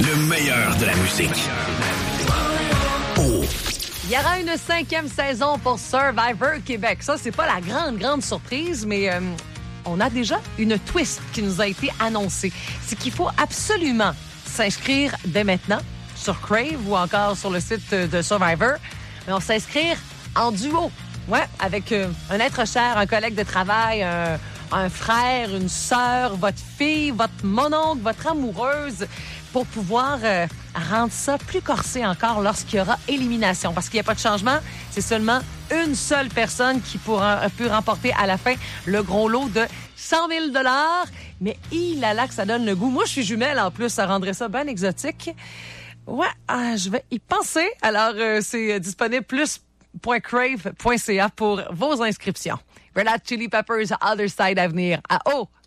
Le meilleur de la musique. Il y aura une 5e saison pour Survivor Québec. Ça, c'est pas la grande surprise, mais on a déjà une twist qui nous a été annoncée. C'est qu'il faut absolument s'inscrire dès maintenant sur Crave ou encore sur le site de Survivor. Mais on s'inscrire en duo. Ouais, avec un être cher, un collègue de travail, un frère, une sœur, votre fille, votre mononcle, votre amoureuse, pour pouvoir rendre ça plus corsé encore lorsqu'il y aura élimination. Parce qu'il n'y a pas de changement, c'est seulement une seule personne qui peut remporter à la fin le gros lot de 100 000 $. Mais il a là que ça donne le goût. Moi, je suis jumelle en plus, ça rendrait ça bien exotique. Ouais, je vais y penser. Alors, c'est disponible plus.crave.ca pour vos inscriptions. Red Hot Chili Peppers, Other Side à venir. À